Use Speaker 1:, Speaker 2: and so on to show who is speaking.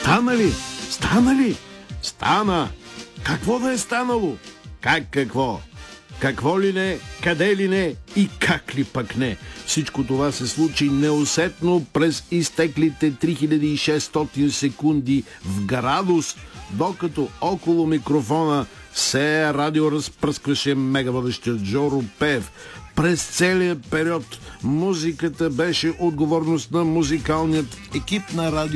Speaker 1: Стана ли? Стана ли? Стана! Какво да е станало? Как какво? Какво ли не, къде ли не и как ли пък не? Всичко това се случи неусетно през изтеклите 3600 секунди в градус, докато около микрофона се радио разпръскваше мегавъдещият Жоро Пев. През целия период музиката беше отговорност на музикалният екип на радио